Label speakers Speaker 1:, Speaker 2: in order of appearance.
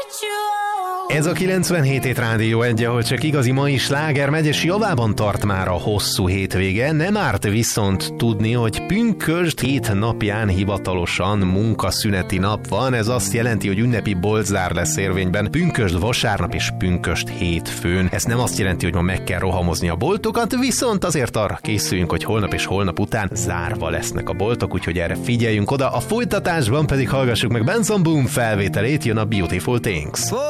Speaker 1: Ez a 97 Rádió 1, ahol csak igazi mai sláger megy, és javában tart már a hosszú hétvége. Nem árt viszont tudni, hogy pünkösd 7 napján hivatalosan munkaszüneti nap van. Ez azt jelenti, hogy ünnepi boltzár lesz érvényben pünkösd vasárnap és pünkösd hétfőn. Ez nem azt jelenti, hogy ma meg kell rohamozni a boltokat, viszont azért arra készüljünk, hogy holnap és holnap után zárva lesznek a boltok, úgyhogy erre figyeljünk oda. A folytatásban pedig hallgassuk meg Benson Boone felvételét, jön a Beautiful Things.